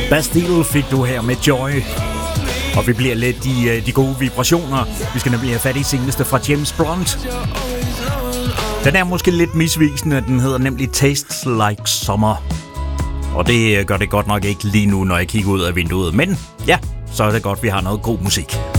Bastille fik du her med Joy. Og vi bliver lidt i de gode vibrationer. Vi skal nemlig have fat i seneste fra James Blunt. Den er måske lidt misvisende. Den hedder nemlig Tastes Like Summer. Og det gør det godt nok ikke lige nu, når jeg kigger ud af vinduet. Men ja, så er det godt, vi har noget god musik.